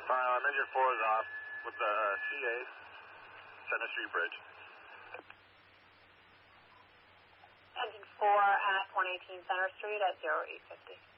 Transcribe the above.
Engine 4 is off with the C8, Center Street Bridge. Engine 4 at 118 Center Street at 0850.